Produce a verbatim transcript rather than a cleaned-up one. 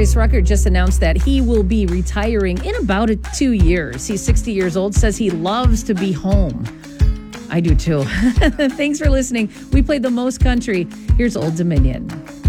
Darius Rucker just announced that he will be retiring in about a two years. He's sixty years old, says he loves to be home. I do too. Thanks for listening. We played the most country. Here's Old Dominion.